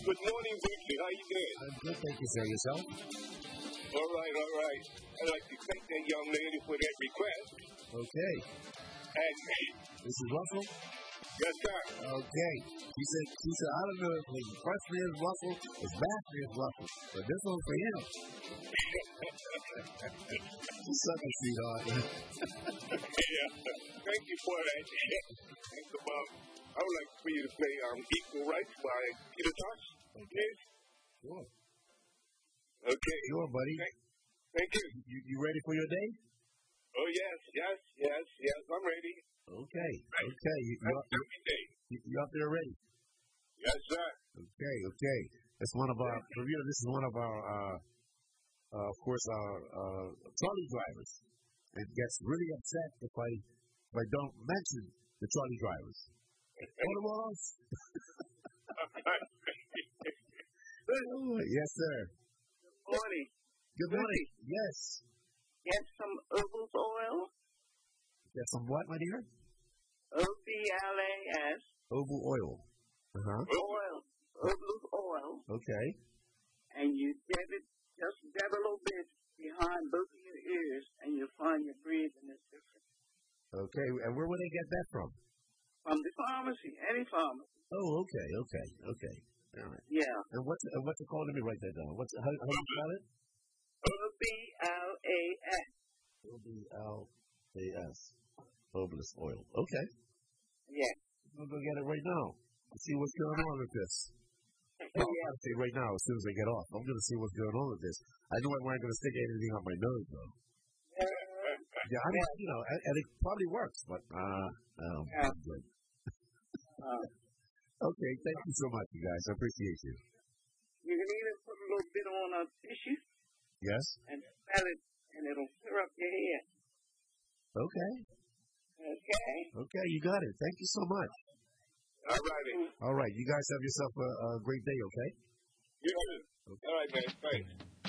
Good morning, Berkeley. How you doing? I'm good, thank you, sir. Yourself? All right. I'd like to thank that young lady for that request. Okay. And This is Russell? yes, sir. Okay. She said, I don't know if the first name is Russell, his last name is Russell, but this one's for him. She's such a sweetheart. Yeah. Thank you for that. Think about. I would like for you to play Equal Rights by Peter Tosh. Okay. Sure. Okay. Sure, buddy. Thank you. You ready for your day? Oh, yes. I'm ready. Okay. Right. Okay. Every day. You up there ready? Yes, sir. Okay. That's one of our, this is one of our, of course, our trolley drivers. It gets really upset if I don't mention the trolley drivers. Automobiles? Yes, sir. Morning. Good morning. Yes. Get some Herbals oil. Get some what, my dear? OBLAS. Oval oil. Oil. Herbals oil. Okay. And you just dab a little bit behind both of your ears, and you'll find your breathing is different. Okay. And where will they get that from? From the pharmacy, any pharmacy. Oh, okay. All right. Yeah. And what's it called? Let me write that down. How do you spell it? OBLAS. OBLAS. Obelus oil. Okay. Yeah. I'm going to get it right now. Let's see what's going on with this. No, I'm going to say right now, as soon as I get off. I'm going to see what's going on with this. I know I weren't going to stick anything on my nose, though. Yeah, I mean, and it probably works, but, I'm good. Okay, thank you so much, you guys. I appreciate you. You can even put a little bit on a tissue. Yes? And smell it, and it'll clear up your hair. Okay. Okay, you got it. Thank you so much. All righty. All right, you guys have yourself a great day, okay? You too. Okay. All right, man. Thanks.